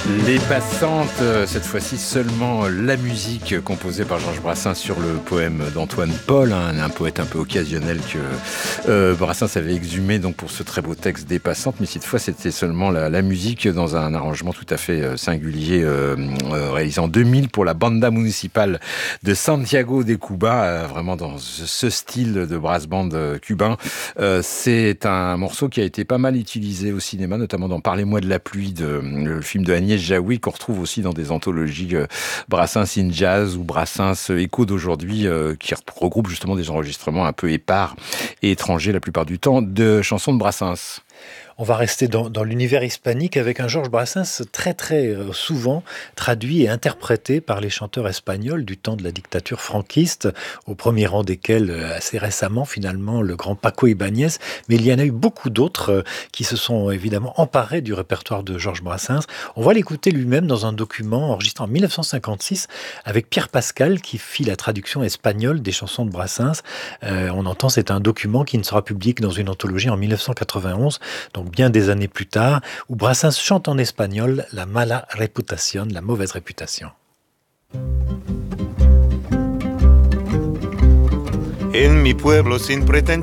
Les passantes, cette fois-ci seulement la musique composée par Georges Brassens sur le poème d'Antoine Paul, un poète un peu occasionnel que Brassens avait exhumé donc pour ce très beau texte des passantes, mais cette fois c'était seulement la musique dans un arrangement tout à fait singulier réalisé en 2000 pour la Banda Municipal de Santiago de Cuba, vraiment dans ce style de brass band cubain. C'est un morceau qui a été pas mal utilisé au cinéma, notamment dans Parlez-moi de la pluie, le film de Agnès Jaoui, qu'on retrouve aussi dans des anthologies Brassens in Jazz ou Brassens Écho d'aujourd'hui, qui regroupe justement des enregistrements un peu épars et étrangers la plupart du temps de chansons de Brassens. On va rester dans l'univers hispanique avec un Georges Brassens très souvent traduit et interprété par les chanteurs espagnols du temps de la dictature franquiste, au premier rang desquels assez récemment finalement le grand Paco Ibáñez, mais il y en a eu beaucoup d'autres qui se sont évidemment emparés du répertoire de Georges Brassens. On va l'écouter lui-même dans un document enregistré en 1956 avec Pierre Pascal qui fit la traduction espagnole des chansons de Brassens. On entend, c'est un document qui ne sera publié que dans une anthologie en 1991, donc bien des années plus tard, où Brassens chante en espagnol la mala reputación, la mauvaise réputation. En mi pueblo sin pretensiones